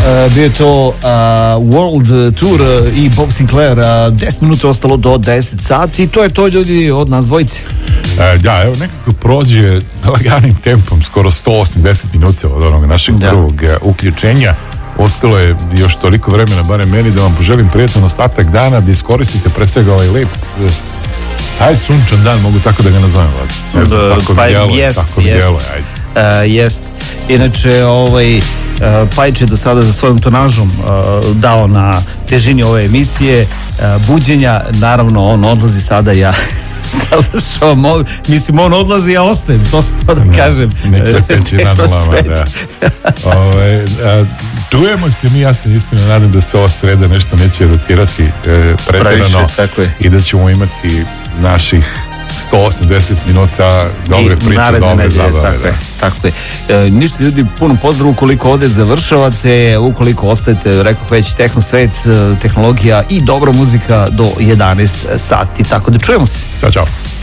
Bio je to World Tour i Bob Sinclair. 10 minuta ostalo do 10 sati. To je to, ljudi, od nas dvojice. Da, evo nekako prođe laganim tempom skoro 180 minuta od onog našeg prvog uključenja. Ostalo je još toliko vremena, barem meni, da vam poželim prijatan ostatak dana, da iskoristite pre svega ovaj lep sunčan dan, mogu tako da ga nazovem. Ne znam, tako mi djeluje, ajde. Jest. Inače, Pajić je do sada za svojom tonažom dao na težini ove emisije buđenja. Naravno, on odlazi sada, ja završavam, mislim, on odlazi, ja ostajem, to da kažem. Nikad peći na nulama, da. Čujemo se mi, ja se iskreno nadam da se ova sreda nešto neće rotirati pretjerano i da ćemo imati naših 180 minuta dobre priče, dobre zabave. Tako je. Ništa, ljudi, puno pozdrav ukoliko ovdje završavate, ukoliko ostajete, rekao već, Tehno svet, tehnologija i dobra muzika do 11 sati. Tako da čujemo se. Ćao.